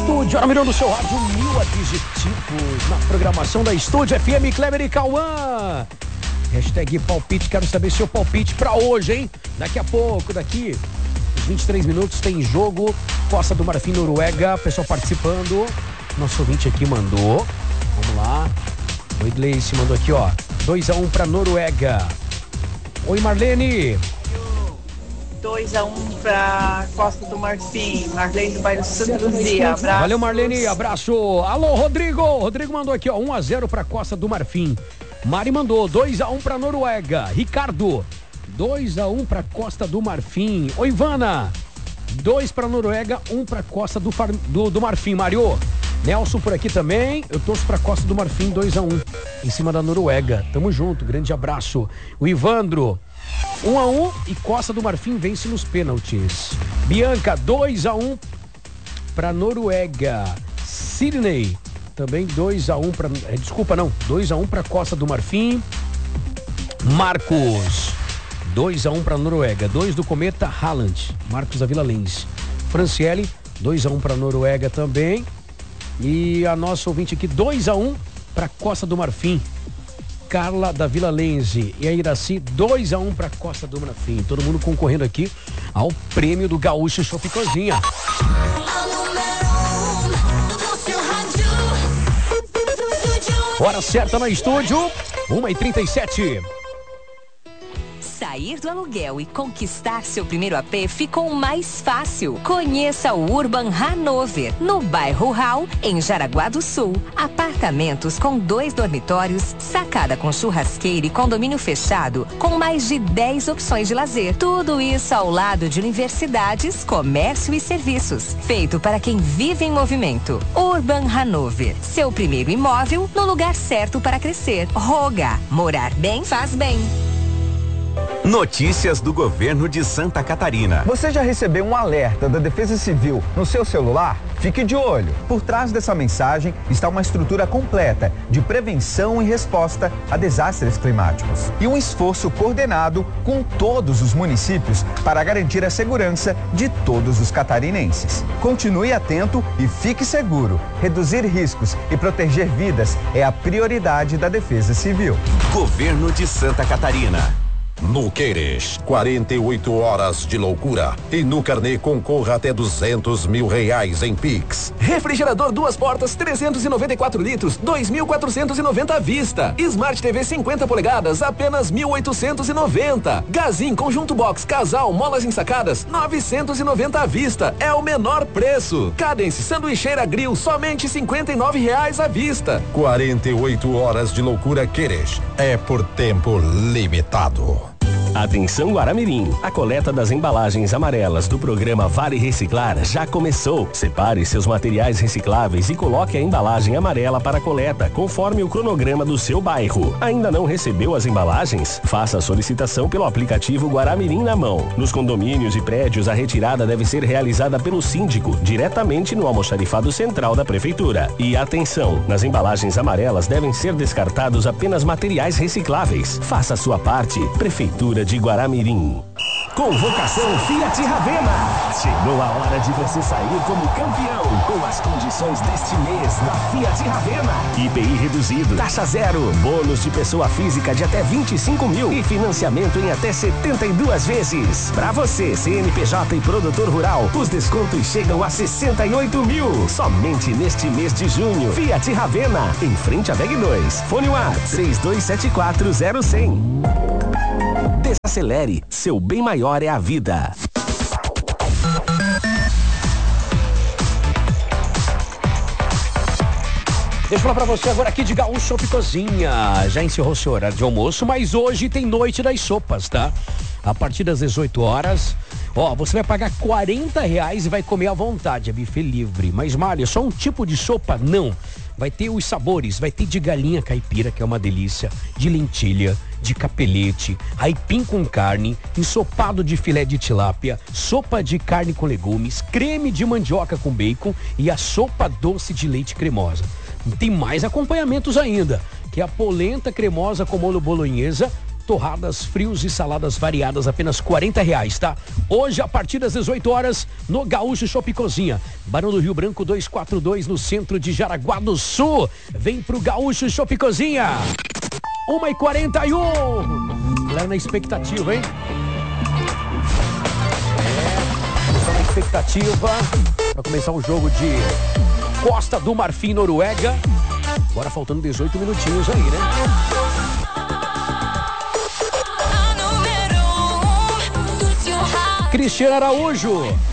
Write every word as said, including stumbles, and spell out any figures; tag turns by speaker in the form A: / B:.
A: Estúdio Aramirão do seu rádio, mil adjetivos na programação da Estúdio F M, Kleber e Cauã. Hashtag palpite, quero saber seu palpite pra hoje, hein? Daqui a pouco, daqui uns vinte e três minutos tem jogo Costa do Marfim, Noruega, pessoal participando. Nosso ouvinte aqui mandou, vamos lá. O Iglesias mandou aqui, ó, dois a um pra Noruega. Oi, Marlene.
B: dois a um pra Costa do Marfim. Marlene do bairro Santa Luzia. Abraço.
A: Valeu, Marlene. Abraço. Alô, Rodrigo. Rodrigo mandou aqui, ó, um a zero pra Costa do Marfim. Mari mandou dois a um pra Noruega. Ricardo, dois a um pra Costa do Marfim. Oi, Ivana. dois pra Noruega, um pra Costa do, Far... do, do Marfim. Mario. Nelson por aqui também. Eu torço pra Costa do Marfim, dois a um. Em cima da Noruega. Tamo junto. Grande abraço. O Ivandro. um a um e Costa do Marfim vence nos pênaltis. Bianca, dois a um para Noruega. Sidney, também dois a um para... É, desculpa, não. dois a um para Costa do Marfim. Marcos, dois a um para Noruega. dois do Cometa, Haaland. Marcos da Vila Lens. Franciele, dois a um para Noruega também. E a nossa ouvinte aqui, dois a um para Costa do Marfim. Carla da Vila Lense e a Iraci, dois a um para Costa do Marfim. Todo mundo concorrendo aqui ao prêmio do Gaúcho Chopp Cozinha. Hora certa no estúdio, uma e trinta e sete.
C: Sair do aluguel e conquistar seu primeiro A P ficou mais fácil. Conheça o Urban Hanover, no bairro Rural, em Jaraguá do Sul. Apartamentos com dois dormitórios, sacada com churrasqueira e condomínio fechado, com mais de dez opções de lazer. Tudo isso ao lado de universidades, comércio e serviços. Feito para quem vive em movimento. Urban Hanover, seu primeiro imóvel no lugar certo para crescer. Roga, morar bem faz bem.
D: Notícias do governo de Santa Catarina.
E: Você já recebeu um alerta da Defesa Civil no seu celular? Fique de olho. Por trás dessa mensagem está uma estrutura completa de prevenção e resposta a desastres climáticos. E um esforço coordenado com todos os municípios para garantir a segurança de todos os catarinenses. Continue atento e fique seguro. Reduzir riscos e proteger vidas é a prioridade da Defesa Civil.
D: Governo de Santa Catarina.
F: No Queires, quarenta e oito horas de loucura. E no carnê concorra até duzentos mil reais em Pix.
G: Refrigerador duas portas, trezentos e noventa e quatro litros, dois mil quatrocentos e noventa à vista. Smart T V cinquenta polegadas, apenas mil oitocentos e noventa. Gazin Conjunto Box Casal Molas ensacadas, novecentos e noventa à vista. É o menor preço. Cadence Sanduicheira Grill, somente cinquenta e nove reais à vista.
F: quarenta e oito horas de loucura Queires. É por tempo limitado.
H: Atenção Guaramirim, a coleta das embalagens amarelas do programa Vale Reciclar já começou. Separe seus materiais recicláveis e coloque a embalagem amarela para coleta, conforme o cronograma do seu bairro. Ainda não recebeu as embalagens? Faça a solicitação pelo aplicativo Guaramirim na mão. Nos condomínios e prédios, a retirada deve ser realizada pelo síndico, diretamente no almoxarifado central da prefeitura. E atenção, nas embalagens amarelas devem ser descartados apenas materiais recicláveis. Faça a sua parte. Prefeitura de Guaramirim.
I: Convocação Fiat Ravena. Chegou a hora de você sair como campeão com as condições deste mês da Fiat Ravena. I P I reduzido, taxa zero, bônus de pessoa física de até vinte e cinco mil e financiamento em até setenta e duas vezes. Para você, C N P J e produtor rural, os descontos chegam a sessenta e oito mil. Somente neste mês de junho. Fiat Ravena, em frente à V E G dois. Fone WhatsApp três dois sete quatro zero zero zero. Desacelere, seu bem maior é a vida.
A: Deixa eu falar pra você agora aqui de Gaúcho Chopp Cozinha. Já encerrou seu horário de almoço, mas hoje tem Noite das Sopas, tá? A partir das dezoito horas, ó, você vai pagar quarenta reais e vai comer à vontade, é buffet livre. Mas, Mário, é só um tipo de sopa? Não. Vai ter os sabores, vai ter de galinha caipira, que é uma delícia, de lentilha, de capelete, aipim com carne, ensopado de filé de tilápia, sopa de carne com legumes, creme de mandioca com bacon e a sopa doce de leite cremosa. Tem mais acompanhamentos ainda, que é a polenta cremosa com molho bolonhesa, torradas, frios e saladas variadas, apenas quarenta reais, tá? Hoje, a partir das dezoito horas, no Gaúcho Shopping Cozinha. Barão do Rio Branco duzentos e quarenta e dois, no centro de Jaraguá do Sul. Vem pro Gaúcho Shopping Cozinha. uma e quarenta e um. Galera na expectativa, hein? É, estão na expectativa para começar o jogo de Costa do Marfim, Noruega. Agora faltando dezoito minutinhos aí, né? Cristiano Araújo.